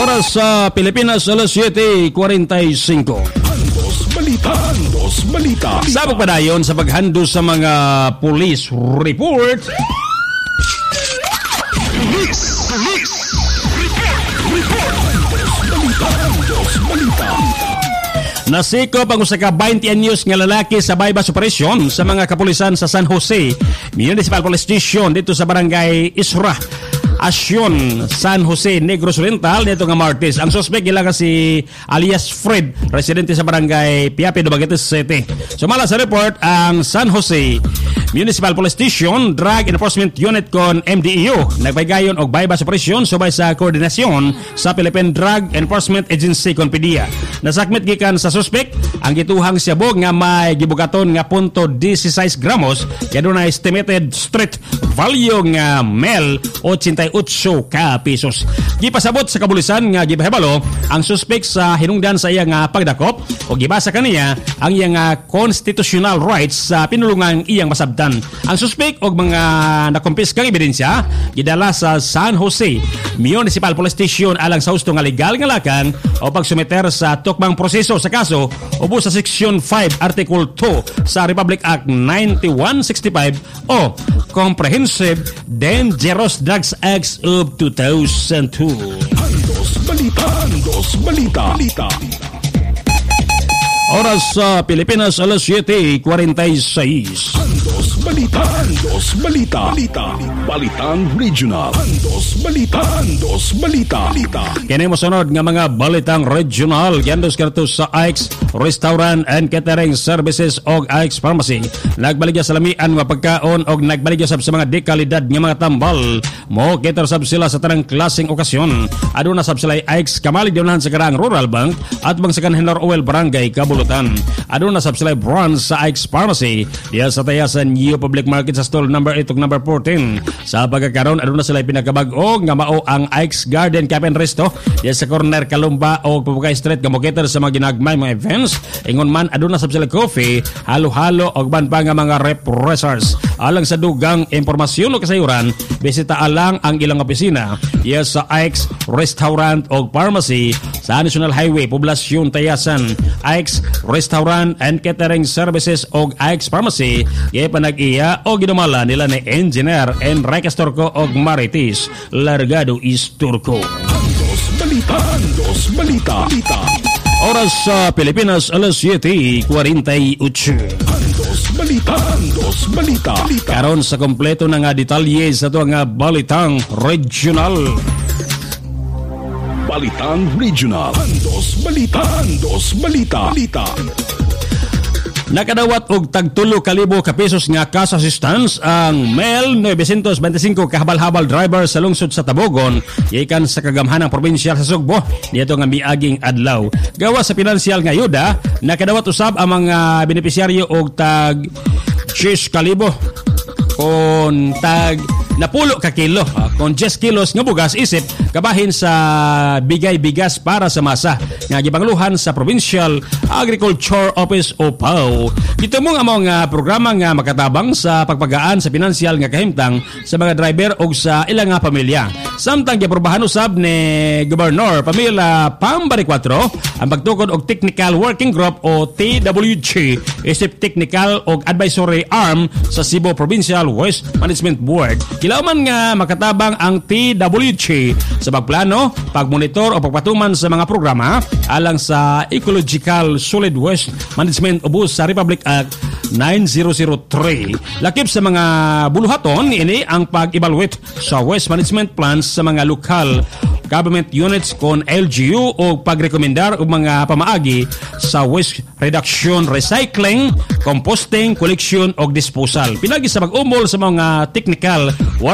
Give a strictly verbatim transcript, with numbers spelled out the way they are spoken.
Oras sa Pilipinas, alas siyete kuwarenta y singko. Handos Balita. Handos Balita. Sabog pa dayon sa paghandos sa mga police report. Police. Police. Report. Report. Handos Balita. Handos Balita. Nasikop ang usa ka twenty anyos nga lalaki sa bypass operation sa mga kapulisan sa San Jose Municipal Police Station dito sa barangay Isra, Asyon, San Jose, Negros Oriental nito nga Martes. Ang suspect gila si alias Fred, residente sa barangay Piape, Dumaguete City. Sumala sa report ang San Jose Municipal Police Station Drug Enforcement Unit kon M D E U nagpaygayon og bypass operation subay sa koordinasyon sa Philippine Drug Enforcement Agency kon P D E A. Nasakmit gikan sa suspect ang gituhang siyabog nga may gibugaton nga punto sixteen gramos kaya doon na estimated street value nga mel eighty-eight ka pesos. Gipasabot sa kapulisan nga gipahibalo ang suspect sa hinungdan sa iya nga pagdakop o gibasa kaniya ang iya nga constitutional rights sa pinulungang iyang masabtan. Ang suspect og mga nakumpiskang ebidensya gidala sa San Jose Municipal Police Station alang sa husto nga legal nga lakang o pagsumeter sa tukmang proseso sa kaso ubos sa Section five Article two sa Republic Act ninety-one sixty-five o Comprehensive Dangerous Drugs Act of two thousand two. Handos Balita. Handos Balita. Balita. Oras sa Pilipinas, alas siyete kuwarenta y seis. Handos Balita. Handos Balita. Balita. Balitang Regional. Handos Balita. Handos Balita. Balita. Kini mo sunod nga mga balitang regional gandos karto sa I X Restaurant and Catering Services og I X Pharmacy. Nagbaligya sa lamian nga pagkaon og nagbaligya sab sa mga dekalidad nga mga tambal. Mo cater sab sila sa tanang klaseng okasyon. Aduna sab sila I X kamaligyonan sa Karang Rural Bank at bang sa Kanhenor Oil Barangay Kabulutan. Aduna sab sila branch sa I X Pharmacy diya sa tayasan New Public Market sa stall number eight ug number fourteen. Sa pagkakaroon aduna sila pinakabag-o nga mao ang I X Garden Cafe and Resto diya sa corner Kalumba o Pupukay Street nga mo cater sa mga ginagmay mga events. Ingon man aduna sab sila coffee, halo-halo og ban pa nga mga repressors. Alang sa dugang impormasyon o kasayuran, bisita alang ang ilang opisina diya sa I X Restaurant og Pharmacy sa National Highway Poblasyon Tayasan. I X Restaurant and Catering Services og I X Pharmacy kaya panag-iya o ginumala nila ni Engineer Enrique Turco og Marites Largado Isturco. Handos Balita. Handos Balita. Balita. Oras sa Pilipinas, alas siyete kuwarenta y ocho. Handos Balita. Handos Balita. Balita. Karon sa kompleto na nga detalye sa ito nga balitang regional. Balitang Regional. Handos Balita. Handos Balita. Balita. Nakadawat og tagtulo kalibo ka pesos nga cash assistance ang Mel nine twenty-five kahabal-habal driver sa lungsod sa Tabogon gikan sa kagamhanang probinsyal sa Sugbo niadto nga miaging adlaw. Gawas sa pinansyal nga ayuda, nakadawat usab ang mga benepisyaryo og tag ten kalibo kon tag napulo ka kilo uh, kung ten kilos nga bugas isip kabahin sa bigay bigas para sa masa nga gibangluhan sa Provincial Agriculture Office o P A O. Dito mo nga mga programa nga makatabang sa pagpagaan sa pinansyal nga kahimtang sa mga driver o sa ilang nga pamilya. Samtang giaprobahan usab ni Gobernador Pamela Pambari four ang pagtukod og Technical Working Group o T W G isip technical og advisory arm sa Cebu Provincial Waste Management Board. Kilauman nga makatabang ang T W G sa pagplano, pagmonitor o pagpatuman sa mga programa alang sa Ecological Solid Waste Management ubos sa Republic Act nine thousand three. Lakip sa mga buluhaton ini ang pag-evaluate sa waste management plans sa mga lokal government units kon L G U o pagrekomendar og mga pamaagi sa waste reduction, recycling, composting, collection og disposal. Pinagi sa pag-umol sa mga technical